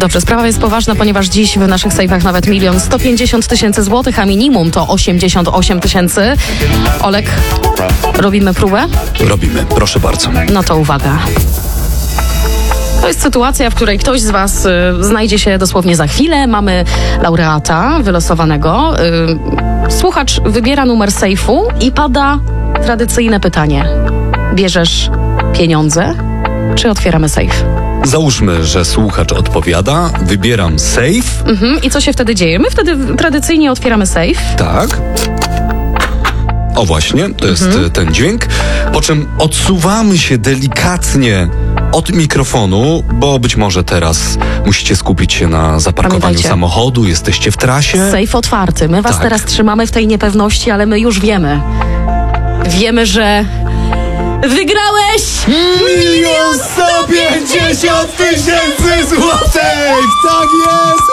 Dobrze, sprawa jest poważna, ponieważ dziś w naszych sejfach nawet 1 150 000 złotych, a minimum to 88 000. Olek, robimy próbę? Robimy, proszę bardzo. No to uwaga. To jest sytuacja, w której ktoś z was znajdzie się dosłownie za chwilę. Mamy laureata wylosowanego. Słuchacz wybiera numer sejfu i pada tradycyjne pytanie. Bierzesz pieniądze, czy otwieramy sejf? Załóżmy, że słuchacz odpowiada, wybieram safe. I co się wtedy dzieje? My wtedy tradycyjnie otwieramy sejf. Tak. O właśnie, to jest ten dźwięk. Po czym odsuwamy się delikatnie od mikrofonu, bo być może teraz musicie skupić się na zaparkowaniu Pamiętajcie. samochodu, jesteście w trasie. Sejf otwarty. My was Tak. teraz trzymamy w tej niepewności, ale my już wiemy. Wiemy, że wygrałeś! 1 150 000 złotych! Tak jest!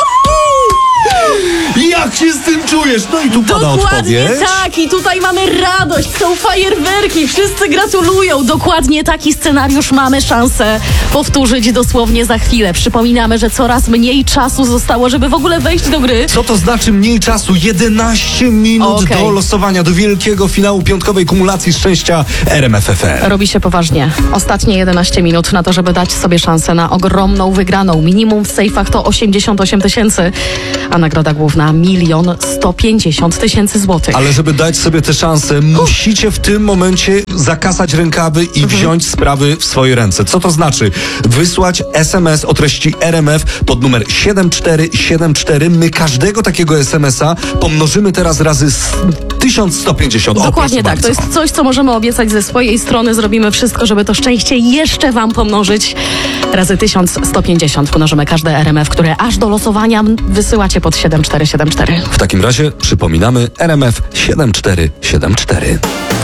Jak się z tym czujesz? No i tu pada Dokładnie odpowiedź. tak, i tutaj mamy radość, są fajerwerki, wszyscy gratulują. Dokładnie taki scenariusz mamy szansę powtórzyć dosłownie za chwilę. Przypominamy, że coraz mniej czasu zostało, żeby w ogóle wejść do gry. Co to znaczy mniej czasu? 11 minut Okej. do losowania, do wielkiego finału piątkowej kumulacji szczęścia RMF FM. Robi się poważnie. Ostatnie 11 minut na to, żeby dać sobie szansę na ogromną wygraną. Minimum w sejfach to 88 000, a nagroda główna 1 150 000 złotych. Ale żeby dać sobie tę szansę, musicie w tym momencie zakasać rękawy i wziąć sprawy w swoje ręce. Co to znaczy? Wysłać SMS o treści RMF pod numer 7474. My każdego takiego SMS-a pomnożymy teraz razy 1150. Dokładnie tak. To jest coś, co możemy obiecać ze swojej strony. Zrobimy wszystko, żeby to szczęście jeszcze wam pomnożyć. Razy 1150 mnożymy każde RMF, które aż do losowania wysyłacie pod 7474. W takim razie przypominamy RMF 7474.